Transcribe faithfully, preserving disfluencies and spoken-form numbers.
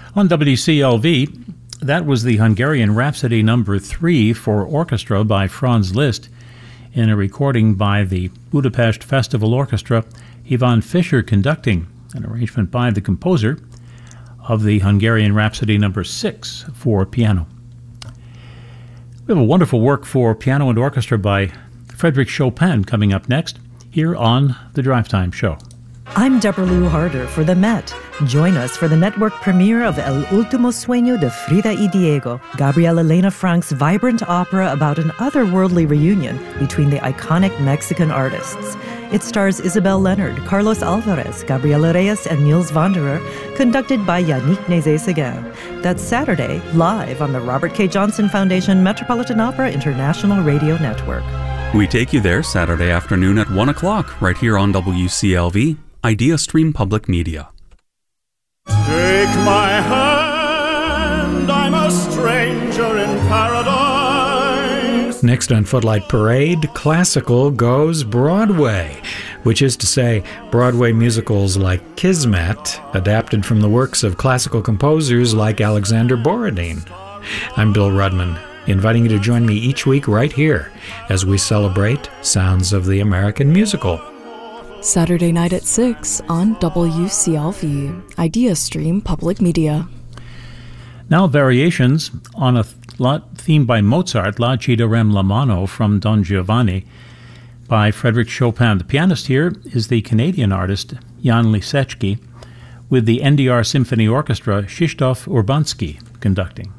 On W C L V, that was the Hungarian Rhapsody number three for orchestra by Franz Liszt in a recording by the Budapest Festival Orchestra, Ivan Fischer conducting, an arrangement by the composer of the Hungarian Rhapsody number six for piano. We have a wonderful work for piano and orchestra by Frédéric Chopin coming up next here on The Drive Time Show. I'm Deborah Lou Harder for the Met. Join us for the network premiere of El Último Sueño de Frida y Diego, Gabriel Elena Frank's vibrant opera about an otherworldly reunion between the iconic Mexican artists. It stars Isabel Leonard, Carlos Alvarez, Gabriela Reyes, and Niels Wanderer, conducted by Yannick Nézet-Séguin. That's Saturday, live on the Robert K. Johnson Foundation Metropolitan Opera International Radio Network. We take you there Saturday afternoon at one o'clock, right here on W C L V, Idea Stream Public Media. Take my hand, I'm a stranger in paradise. Next on Footlight Parade, classical goes Broadway, which is to say, Broadway musicals like Kismet, adapted from the works of classical composers like Alexander Borodin. I'm Bill Rudman, inviting you to join me each week right here as we celebrate Sounds of the American Musical. Saturday night at six on W C L V, Idea Stream Public Media. Now variations on a theme by Mozart, La Ci darem la mano from Don Giovanni by Frédéric Chopin. The pianist here is the Canadian artist Jan Lisecki, with the N D R Symphony Orchestra, Krzysztof Urbanski conducting.